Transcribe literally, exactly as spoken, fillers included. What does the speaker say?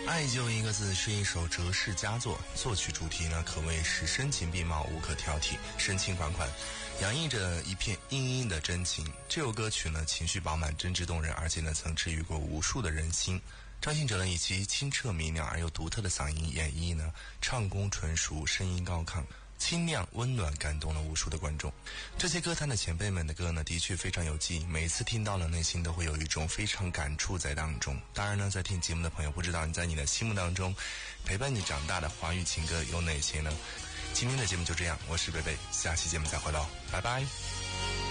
爱就一个字是一首哲世佳作，作曲主题呢可谓是声情并茂，无可挑剔，深情款款，洋溢着一片殷殷的真情。这首歌曲呢情绪饱满，真挚动人，而且呢曾治愈过无数的人心。张信哲呢以其清澈明了而又独特的嗓音演绎呢，唱功纯熟，声音高亢，清亮温暖，感动了无数的观众。这些歌坛的前辈们的歌呢的确非常有记忆，每一次听到了内心都会有一种非常感触在当中。当然呢，在听节目的朋友，不知道你在你的心目当中陪伴你长大的华语情歌有哪些呢？今天的节目就这样，我是贝贝，下期节目再会喽，拜拜。